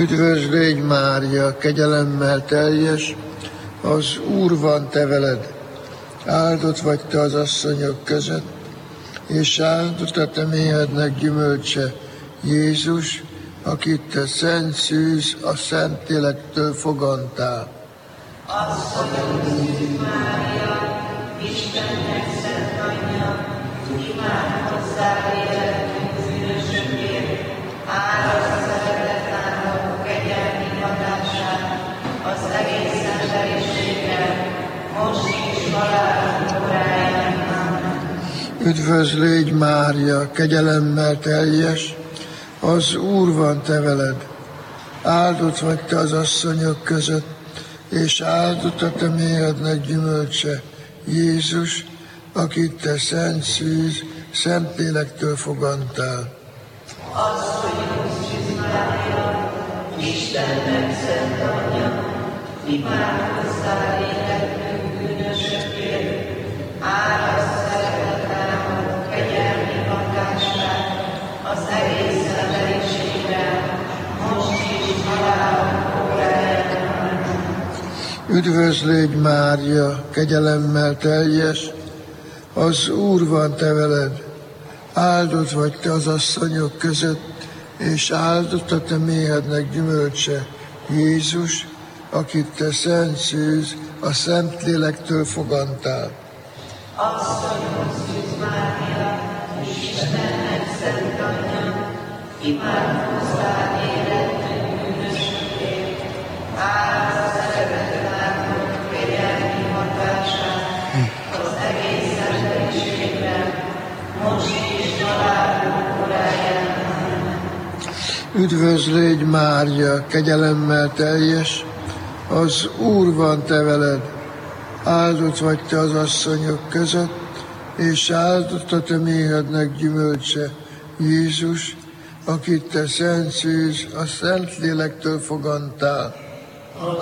Üdvözl légy, Mária, kegyelemmel teljes, az Úr van te veled. Áldott vagy te az asszonyok között, és áldott a te méhednek gyümölcse, Jézus, akit te szent szűz a Szentlélektől fogantál. Asszonyom, Mária, Istennek szent anyja, imádj hozzá életünk bűnösökért, áldott szeretetlámok kegyelmi hatását az egész emberiségre, most is halálunk óráján. Amen. Üdvözl légy, Mária, kegyelemmel teljes, az Úr van te veled. Áldott vagy te az asszonyok között, és áldott a te méhednek gyümölcse, Jézus, akit te szent szűz, Szentlélektől fogantál. Asszonyom, Szűz Mária, Istennek szent anyja, imádj hozzá életünk bűnösökért, áldott szeretetlámok kegyelmi hatását az egész emberiségre, most is halálunk óráján. Üdvözl légy, Mária, kegyelemmel teljes, az Úr van te veled. Áldott vagy te az asszonyok között, és áldott a te méhednek gyümölcse, Jézus, akit te szent szűz, a Szentlélektől fogantál. Asszonyom, Szűz Mária, Istennek szent anyja, imádj hozzá életünk bűnösökért, áldott szeretetlámok kegyelmi hatását az egész emberiségre, most is halálunk óráján. Üdvözl légy, Mária, kegyelemmel teljes, az Úr van te veled. Áldott vagy te az asszonyok között, és áldott a te méhednek gyümölcse, Jézus, akit te szent szűz, a Szentlélektől fogantál.